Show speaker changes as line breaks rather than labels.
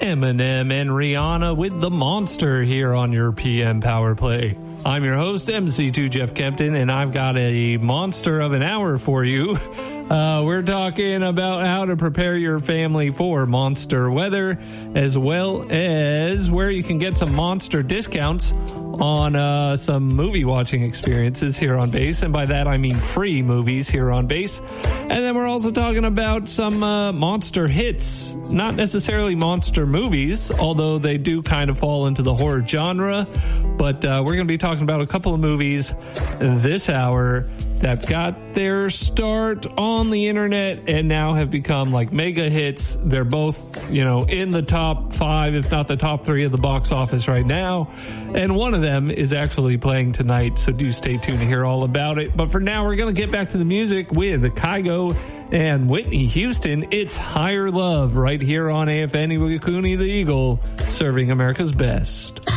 Eminem and Rihanna with The Monster here on your PM Power Play. I'm your host, MC2 Jeff Kempton, and I've got a monster of an hour for you. We're talking about how to prepare your family for monster weather, as well as where you can get some monster discounts on some movie watching experiences here on Base. And by that, I mean free movies here on Base. And then we're also talking about some monster hits, not necessarily monster movies, although they do kind of fall into the horror genre. But we're going to be talking about a couple of movies this hour that got their start on the internet and now have become like mega hits. They're both, in the top 5, if not the top 3 of the box office right now. And one of them is actually playing tonight, so do stay tuned to hear all about it. But for now, we're going to get back to the music with Kygo and Whitney Houston. It's Higher Love right here on AFN Iwakuni the Eagle, serving America's best.